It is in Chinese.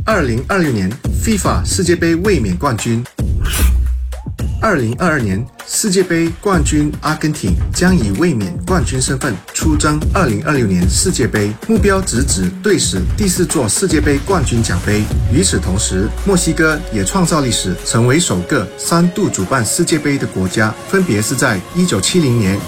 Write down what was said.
2026年 FIFA 世界杯卫冕冠军。2022年世界杯冠军阿根廷将以卫冕冠军身份出征2026年世界杯，目标直指队史第4座世界杯冠军奖杯。与此同时，墨西哥也创造历史，成为首个3度主办世界杯的国家，分别是在1970年、